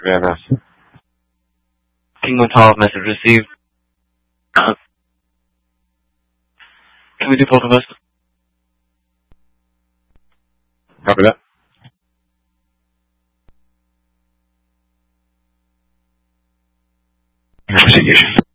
VMS. King on top, message received. Can we do both of us? Copy that. Investigation.